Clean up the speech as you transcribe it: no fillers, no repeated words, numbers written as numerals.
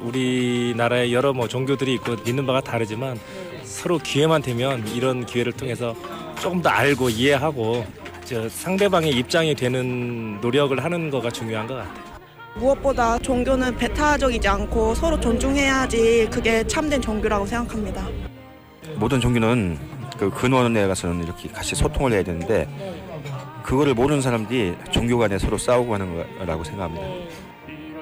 우리나라에 여러 종교들이 있고 믿는 바가 다르지만 서로 기회만 되면 이런 기회를 통해서 조금 더 알고 이해하고 상대방의 입장이 되는 노력을 하는 거가 중요한 것 같아요. 무엇보다 종교는 배타적이지 않고 서로 존중해야지 그게 참된 종교라고 생각합니다. 모든 종교는 그 근원에 가서는 이렇게 같이 소통을 해야 되는데 그거를 모르는 사람들이 종교 간에 서로 싸우고 하는 거라고 생각합니다.